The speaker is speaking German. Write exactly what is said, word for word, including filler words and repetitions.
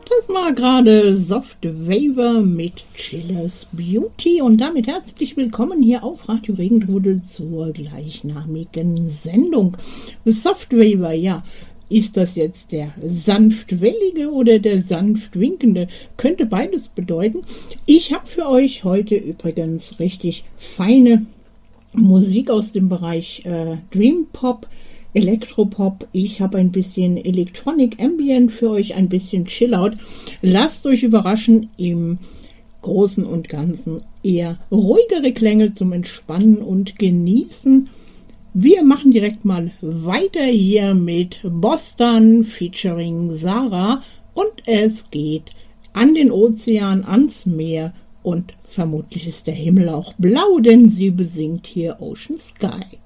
Das war gerade Soft Waver mit Chillers Beauty und damit herzlich willkommen hier auf Radio Regenrudel zur gleichnamigen Sendung. Soft Waver, ja, ist das jetzt der sanft wellige oder der sanft winkende? Könnte beides bedeuten. Ich habe für euch heute übrigens richtig feine Musik aus dem Bereich äh, Dream Pop, Elektropop. Ich habe ein bisschen Electronic Ambient für euch, ein bisschen Chillout. Lasst euch überraschen, im Großen und Ganzen eher ruhigere Klänge zum Entspannen und Genießen. Wir machen direkt mal weiter hier mit Boston featuring Sarah und es geht an den Ozean, ans Meer und vermutlich ist der Himmel auch blau, denn sie besingt hier Ocean Sky.